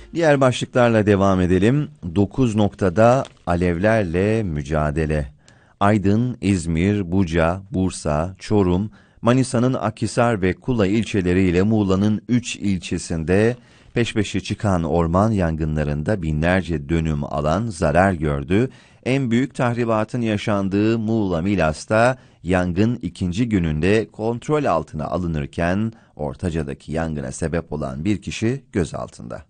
Diğer başlıklarla devam edelim. 9 noktada alevlerle mücadele. Aydın, İzmir, Buca, Bursa, Çorum, Manisa'nın Akhisar ve Kula ilçeleriyle Muğla'nın 3 ilçesinde peş peşe çıkan orman yangınlarında binlerce dönüm alan zarar gördü. En büyük tahribatın yaşandığı Muğla Milas'ta yangın ikinci gününde kontrol altına alınırken Ortaca'daki yangına sebep olan bir kişi gözaltında.